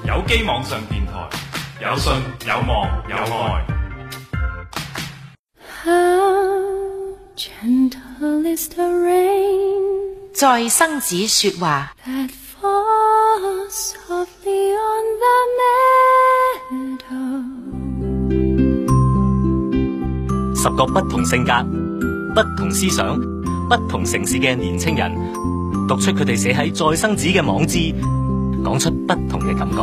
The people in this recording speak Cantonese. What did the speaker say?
有機網上電台，有信有望有愛。 在生子說話。 10個不同性格、不同思想、不同城市嘅年青人，讀出佢哋寫喺再生子嘅網誌，講出不同嘅感覺。